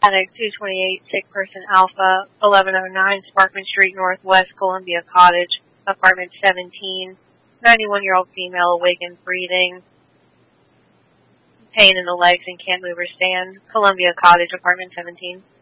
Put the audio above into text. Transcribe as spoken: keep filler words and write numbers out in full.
Attic two twenty-eight, sick person Alpha, eleven oh nine Sparkman Street Northwest, Columbia Cottage, apartment seventeen. ninety-one-year-old female, awakened breathing, pain in the legs and can't move or stand, Columbia Cottage, apartment seventeen.